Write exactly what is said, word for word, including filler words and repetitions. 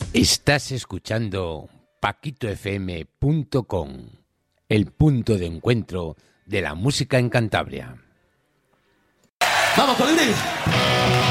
Estás escuchando paquito f m punto com, el punto de encuentro de la música en Cantabria. ¡Vamos, Colibrí!